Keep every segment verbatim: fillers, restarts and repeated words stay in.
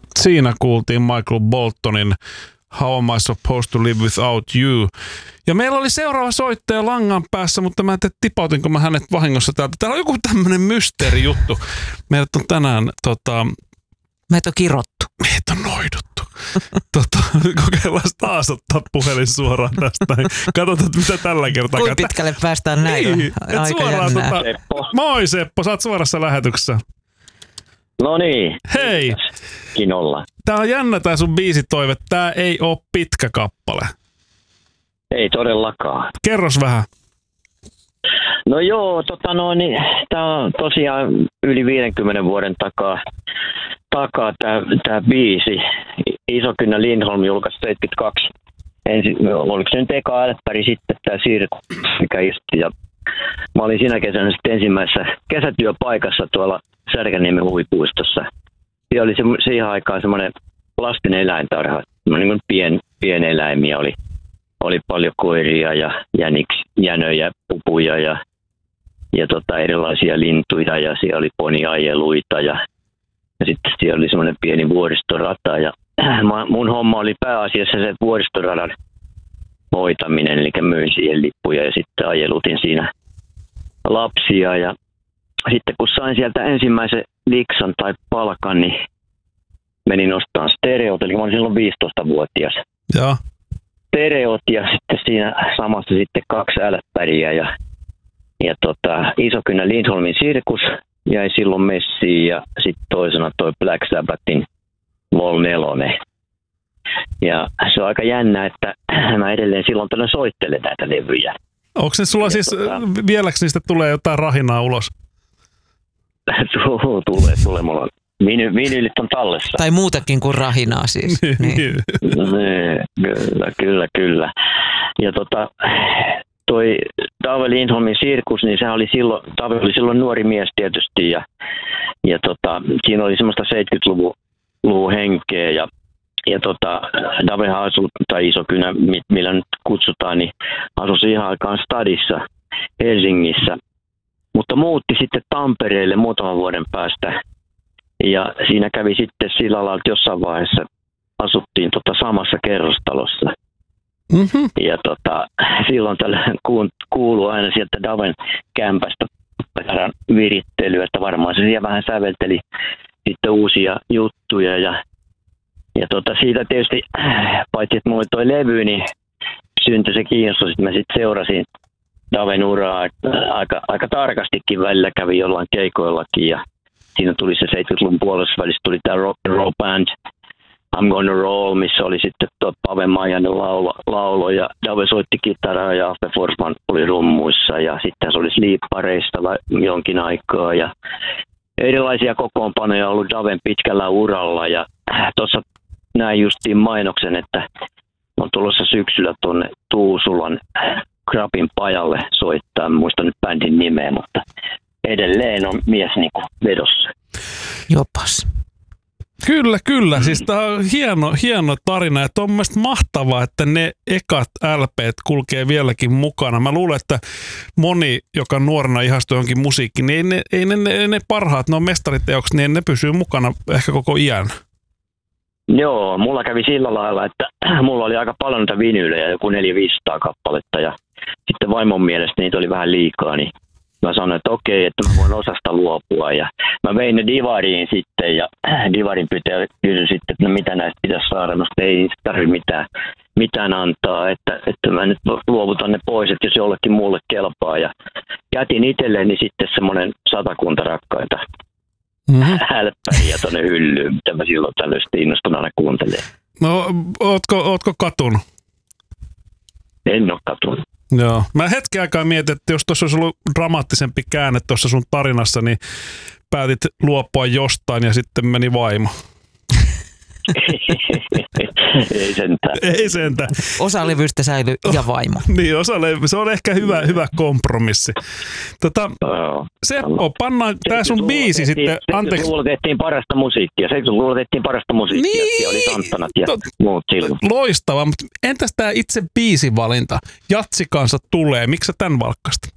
Siinä kuultiin Michael Boltonin How am I supposed to live without you? Ja meillä oli seuraava soittaja langan päässä, mutta mä en tiedä, tipautinko mä hänet vahingossa täältä. Täällä on joku tämmönen mysteerijuttu. Meidät on tänään, tota... Meitä on kirottu. Meitä on noiduttu. tota, kokeillaan taas ottaa puhelin suoraan tästä. Katsotaan, mitä tällä kertaa. Kuinka pitkälle päästään näin? Niin, Aika suoraan, tota... Seppo. Moi Seppo, sä oot suorassa lähetyksessä. No niin. Hei. Kinolla. Tää on jännä tää sun biisitoive. Tää ei oo pitkä kappale. Ei todellakaan. Kerros vähän. No joo, tota noin, niin, tää on tosiaan yli viidenkymmenen vuoden takaa, takaa tää, tää biisi. Isokynnä Lindholm julkaisi seitsemänkymmentäkaksi. Ensi, oliko se nyt eka älppäri sitten tää Sirkus, mikä istui. Ja mä olin siinä kesänä sitten ensimmäisessä kesätyöpaikassa tuolla Särkänniemen huvipuistossa. Siellä oli se, siihen aikaan semmoinen lasten eläintarha, niin pien, pieneläimiä oli. Oli paljon koiria ja jäniks, jänöjä, pupuja ja, ja tota, erilaisia lintuja ja siellä oli poniajeluita ja, ja sitten siellä oli semmoinen pieni vuoristorata ja mun homma oli pääasiassa se vuoristoradan hoitaminen, eli myin siihen lippuja ja sitten ajelutin siinä lapsia ja sitten kun sain sieltä ensimmäisen liksan tai palkan, niin menin ostamaan stereot, eli mä olin silloin viisitoistavuotias. Joo. Stereot ja sitten siinä samassa sitten kaksi älppäriä ja, ja tota, Isokynnä Lindholmin Sirkus jäi silloin messiin ja sitten toisena toi Black Sabbathin Vol neljä. Ja se on aika jännä, että mä edelleen silloin tällöin soittelen näitä levyjä. Onko ne sulla ja siis, tota, vieläks niistä tulee jotain rahinaa ulos? tulee, tulee. Mulla on Viny, vinyylit on tallessa. Tai muutakin kuin rahinaa siis. niin. Kyllä, kyllä, kyllä. Ja tota, toi Dave Lindholmin Sirkus, niin se oli silloin, Dave oli silloin nuori mies tietysti ja, ja tota, siinä oli semmoista seitsemänkymmentäluvun henkeä ja, ja tota, Dave asui, tai Isokynä, millä nyt kutsutaan, niin asui siihen aikaan stadissa Helsingissä, mutta muutti sitten Tampereelle muutaman vuoden päästä. Ja siinä kävi sitten sillä lailla, että jossain vaiheessa asuttiin tota samassa kerrostalossa. Mm-hmm. Ja tota, silloin tällä kuuluu aina sieltä Daven kämpästä virittelyä, että varmaan se siellä vähän sävelteli sitten uusia juttuja. Ja, ja tota, siitä tietysti, paitsi että mulla oli toi levy, niin syntyi se kiinnostus, että mä sitten seurasin Daven uraa aika, aika tarkastikin, välillä kävi jollain keikoillakin ja siinä tuli se seitsemänkymmentäluvun puolessa välissä tuli tämä rock and roll band I'm Gonna Roll, missä oli sitten tuo Pave Maijanen laulo, laulo ja Dave soitti kitaraa ja Affe Forsman oli rummuissa ja sitten se oli Sleep-pareista jonkin aikaa ja erilaisia kokoonpanoja on ollut Daven pitkällä uralla ja tuossa näin justiin mainoksen, että on tulossa syksyllä tuonne Tuusulan Krapin pajalle soittaa, en muista nyt bändin nimeä, mutta edelleen on mies niin kuin vedossa. Jopas. Kyllä, kyllä. Mm. Siis tämä on hieno, hieno tarina ja on mielestäni mahtavaa, että ne ekat L P:t kulkee vieläkin mukana. Mä luulen, että moni, joka nuorena ihastuu johonkin musiikkiin, niin ei ne, ei ne, ne, ne parhaat, ne on mestariteokset, niin ne pysyy mukana ehkä koko iän. Joo, mulla kävi sillä lailla, että mulla oli aika paljon niitä vinyylejä, joku neljä viisisataa kappaletta ja sitten vaimon mielestä niitä oli vähän liikaa, niin mä sanoin, että okei, että mä voin osasta luopua ja mä vein ne Divariin sitten ja Divarin pitää kysyi sitten, että no mitä näistä pitäisi saada, no ei tarvitse mitään, mitään antaa, että, että mä nyt luovutan ne pois, että jos jollekin muulle kelpaa ja jätin itselleni sitten semmoinen satakunta rakkaita mm-hmm. hälppäriä tonne hyllyyn, mitä mä silloin tällöistä innostuneena kuuntelen. No, ootko, ootko katunut? En ole katunut. Joo. Mä hetken aikaa mietin, että jos tuossa olisi ollut dramaattisempi käänne tuossa sun tarinassa, niin päätit luopua jostain ja sitten meni vaimo. Ei sentään. Ei sentään. Osa levystä säilyi ja vaimo. Niin, osa levy. Se on ehkä hyvä, hyvä kompromissi. Tota, no, Seppo, pannaan tää sun biisi sitten. Anteeksi. seitsemänkymmentäluvulla tehtiin parasta musiikkia. seitsemänkymmentäluvulla tehtiin parasta musiikkia. Niin, oli Santtanat ja tot, muut silloin. Loistavaa, mutta entäs tää itse biisivalinta? Jatsikansa tulee. Miksi sä tän valkkasit?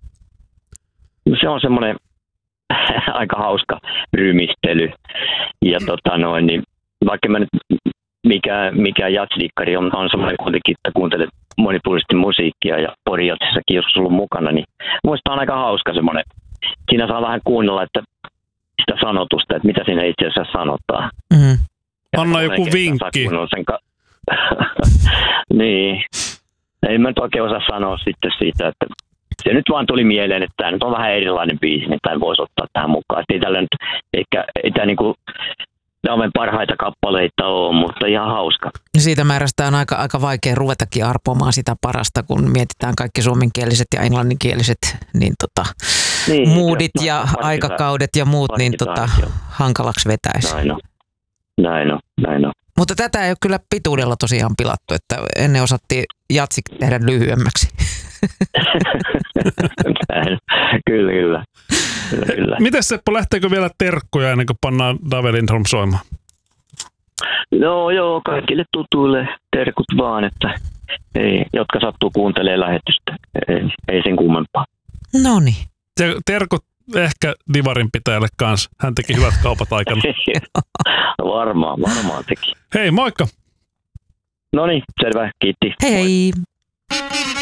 Se on semmoinen aika hauska rymistely. Ja tota noin, niin vaikka mä nyt mikä, mikä jatsdikkari on, on semmoinen kuitenkin, että kuuntelee monipuolisesti musiikkia ja porijatsissakin joskus ollut mukana, niin muista on aika hauska semmoinen. Siinä saa vähän kuunnella, että sitä sanotusta, että mitä siinä itse asiassa sanotaan. Mm. Anna joku vinkki. Sen ka- niin. Ei mä nyt oikein osaa sanoa sitten siitä, että se nyt vaan tuli mieleen, että tämä nyt on vähän erilainen biisi, niin tämän voisi ottaa tähän mukaan. Ei tällä nyt, eikä, ei tämä niinku Daven parhaita kappaleita ole, mutta ihan hauska. Siitä määrästä on aika, aika vaikea ruvetakin arpomaan sitä parasta, kun mietitään kaikki suomenkieliset ja englanninkieliset niin tota, niin, moodit ja aikakaudet ja muut, niin tota, hankalaksi vetäisi. Näin on, näin on, näin on. Mutta tätä ei ole kyllä pituudella tosiaan pilattu, että ennen osattiin jatsi tehdä lyhyemmäksi. Näin. Kyllä, kyllä. kyllä, kyllä. Mites Seppo, lähteekö vielä terkkoja ennen kuin pannaan Dave Lindholm soimaan? No joo, kaikille tutuille terkut vaan, että ei, jotka sattuu kuuntelemaan lähetystä. Ei, ei sen kummempaa. No niin. Terkut ehkä Divarin pitäjälle kanssa. Hän teki hyvät kaupat aikana. varmaan, varmaan teki. Hei, moikka! No niin, selvä, kiitti. Hei hei!